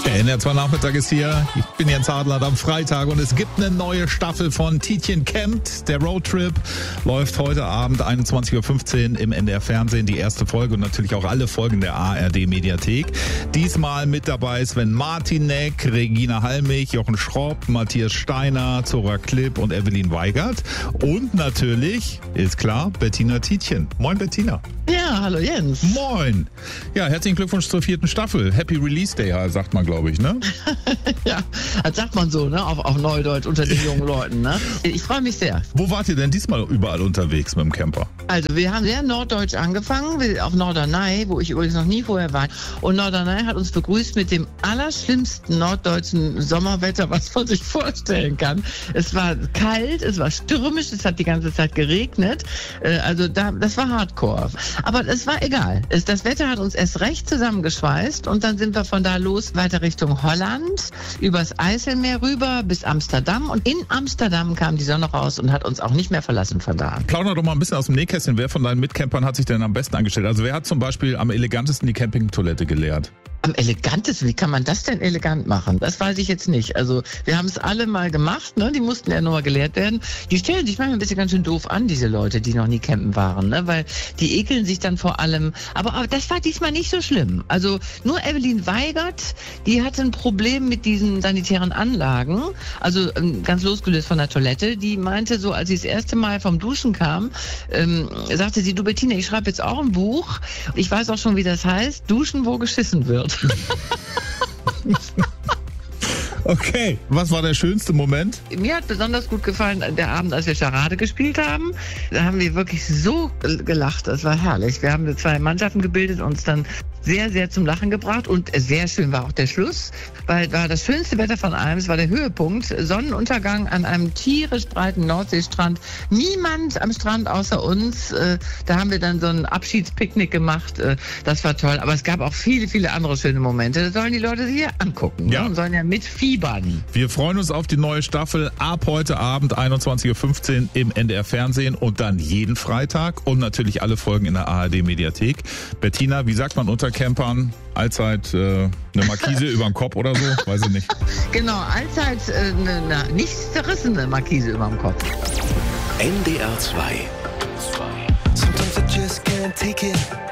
Der NDR2 Nachmittag ist hier. Ich bin Jens Adler am Freitag und es gibt eine neue Staffel von Tietjen Campt. Der Roadtrip läuft heute Abend 21.15 Uhr im NDR Fernsehen. Die erste Folge und natürlich auch alle Folgen der ARD Mediathek. Diesmal mit dabei Sven Martinek, Regina Halmich, Jochen Schropp, Matthias Steiner, Zora Klipp und Evelyn Weigert. Und natürlich, ist klar, Bettina Tietjen. Moin Bettina. Ja, hallo Jens. Moin. Ja, herzlichen Glückwunsch zur 4. Staffel. Happy Release Day, sagt man, glaube ich, ne? Ja, das sagt man so, ne? Auf Neudeutsch unter den jungen Leuten, ne? Ich freue mich sehr. Wo wart ihr denn diesmal überall unterwegs mit dem Camper? Also, wir haben sehr norddeutsch angefangen, auf Norderney, wo ich übrigens noch nie vorher war. Und Norderney hat uns begrüßt mit dem allerschlimmsten norddeutschen Sommerwetter, was man sich vorstellen kann. Es war kalt, es war stürmisch, es hat die ganze Zeit geregnet. Das war Hardcore. Aber es war egal. Das Wetter hat uns erst recht zusammengeschweißt und dann sind wir von da los weiter Richtung Holland, übers Eiselmeer rüber bis Amsterdam und in Amsterdam kam die Sonne raus und hat uns auch nicht mehr verlassen von da an. Plauder doch mal ein bisschen aus dem Nähkästchen. Wer von deinen Mitcampern hat sich denn am besten angestellt? Also wer hat zum Beispiel am elegantesten die Campingtoilette geleert? Am elegantesten? Wie kann man das denn elegant machen? Das weiß ich jetzt nicht. Also wir haben es alle mal gemacht, ne? Die mussten ja nur mal gelehrt werden. Die stellen sich manchmal ein bisschen ganz schön doof an, diese Leute, die noch nie campen waren, ne? Weil die ekeln sich dann vor allem. Aber das war diesmal nicht so schlimm. Also nur Evelyn Weigert, die hatte ein Problem mit diesen sanitären Anlagen. Also ganz losgelöst von der Toilette. Die meinte so, als sie das erste Mal vom Duschen kam, sagte sie, du Bettina, ich schreibe jetzt auch ein Buch. Ich weiß auch schon, wie das heißt. Duschen, wo geschissen wird. Okay, was war der schönste Moment? Mir hat besonders gut gefallen der Abend, als wir Charade gespielt haben. Da haben wir wirklich so gelacht, das war herrlich. Wir haben 2 Mannschaften gebildet und uns dann sehr, sehr zum Lachen gebracht und sehr schön war auch der Schluss, weil war das schönste Wetter von allem, es war der Höhepunkt, Sonnenuntergang an einem tierisch breiten Nordseestrand, niemand am Strand außer uns, da haben wir dann so ein Abschiedspicknick gemacht, das war toll, aber es gab auch viele, viele andere schöne Momente, das sollen die Leute sich hier angucken, ja. Und sollen ja mitfiebern. Wir freuen uns auf die neue Staffel ab heute Abend 21.15 Uhr im NDR Fernsehen und dann jeden Freitag und natürlich alle Folgen in der ARD Mediathek. Bettina, wie sagt man unter Campern? Allzeit eine Markise überm Kopf oder so? Weiß ich nicht. Genau, allzeit eine nicht zerrissene Markise überm Kopf. NDR 2. Sometimes I just can't take it.